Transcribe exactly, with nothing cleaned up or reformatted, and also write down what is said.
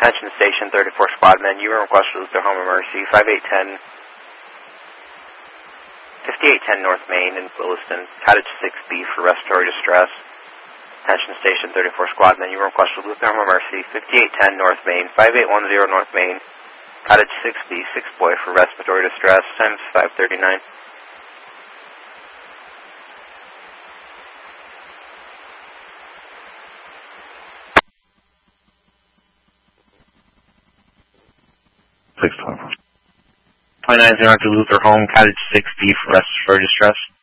Attention Station thirty-four Squad Men, you are requested Luther Home Emergency, five eight one zero, fifty-eight ten North Main in Williston, Cottage six B for respiratory distress. Attention Station thirty-four Squad Men, you are requested Luther Home Emergency, fifty-eight ten North Main, five eight one zero North Main, Cottage six B, six boy for respiratory distress, times five thirty-nine. six twenty-four. twenty-nine zero to Luther Home, Cottage six B for respiratory distress.